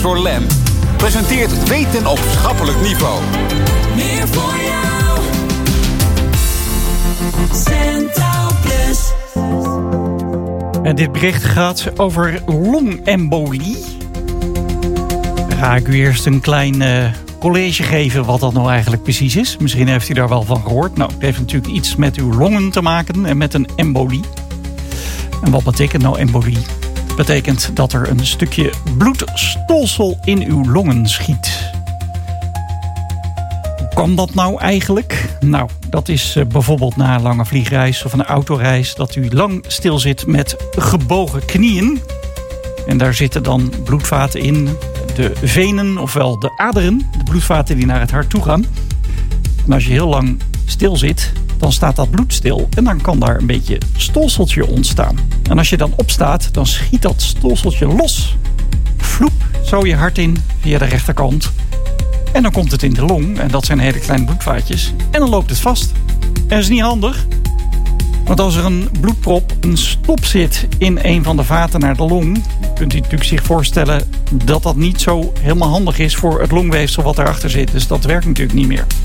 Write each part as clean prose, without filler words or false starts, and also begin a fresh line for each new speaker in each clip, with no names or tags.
Professor Lamp presenteert weten op schappelijk niveau.
Meer voor jou. Centraal Plus.
En dit bericht gaat over longembolie. Ga ik u eerst een klein college geven wat dat nou eigenlijk precies is. Misschien heeft u daar wel van gehoord. Nou, het heeft natuurlijk iets met uw longen te maken en met een embolie. En wat betekent nou embolie? Dat betekent dat er een stukje bloedstolsel in uw longen schiet. Hoe kan dat nou eigenlijk? Nou, dat is bijvoorbeeld na een lange vliegreis of een autoreis dat u lang stil zit met gebogen knieën. En daar zitten dan bloedvaten in, de venen, ofwel de aderen, de bloedvaten die naar het hart toe gaan. En als je heel lang stil zit, dan staat dat bloed stil en dan kan daar een beetje stolseltje ontstaan. En als je dan opstaat, dan schiet dat stolseltje los. Vloep, zo je hart in via de rechterkant. En dan komt het in de long en dat zijn hele kleine bloedvaatjes. En dan loopt het vast. En dat is niet handig. Want als er een bloedprop, een stop zit in een van de vaten naar de long, kunt u natuurlijk zich voorstellen dat dat niet zo helemaal handig is voor het longweefsel wat erachter zit. Dus dat werkt natuurlijk niet meer.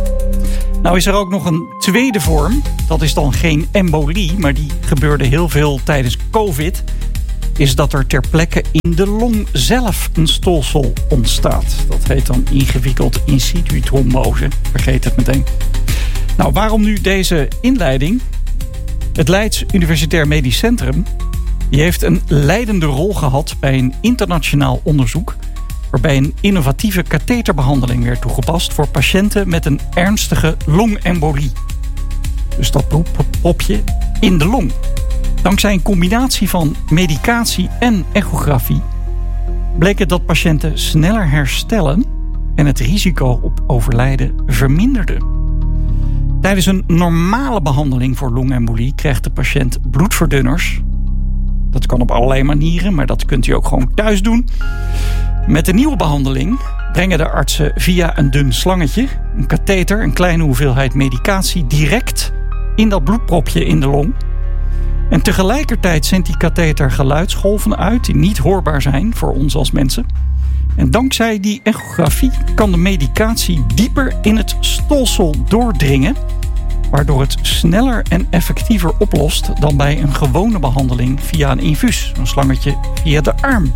Nou is er ook nog een tweede vorm. Dat is dan geen embolie, maar die gebeurde heel veel tijdens COVID. Is dat er ter plekke in de long zelf een stolsel ontstaat. Dat heet dan ingewikkeld in situ trombose. Vergeet het meteen. Nou, waarom nu deze inleiding? Het Leids Universitair Medisch Centrum die heeft een leidende rol gehad bij een internationaal onderzoek waarbij een innovatieve katheterbehandeling werd toegepast voor patiënten met een ernstige longembolie. Dus dat bloedpropje in de long. Dankzij een combinatie van medicatie en echografie bleek het dat patiënten sneller herstellen en het risico op overlijden verminderde. Tijdens een normale behandeling voor longembolie krijgt de patiënt bloedverdunners. Dat kan op allerlei manieren, maar dat kunt u ook gewoon thuis doen. Met de nieuwe behandeling brengen de artsen via een dun slangetje, een katheter, een kleine hoeveelheid medicatie direct in dat bloedpropje in de long. En tegelijkertijd zendt die katheter geluidsgolven uit die niet hoorbaar zijn voor ons als mensen. En dankzij die echografie kan de medicatie dieper in het stolsel doordringen, waardoor het sneller en effectiever oplost dan bij een gewone behandeling via een infuus, een slangetje via de arm.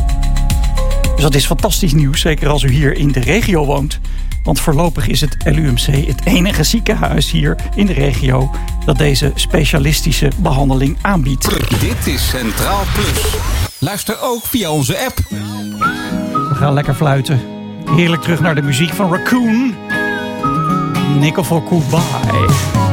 Dus dat is fantastisch nieuws, zeker als u hier in de regio woont. Want voorlopig is het LUMC het enige ziekenhuis hier in de regio dat deze specialistische behandeling aanbiedt.
Dit is Centraal Plus. Luister ook via onze app.
We gaan lekker fluiten. Heerlijk terug naar de muziek van Raccoon. Nickel for Goodbye.